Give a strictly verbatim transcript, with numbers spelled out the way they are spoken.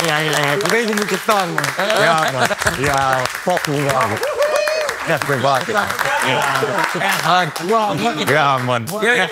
Vedi che stanno. Ja, ja, fucking love it. Everybody. Ja, man.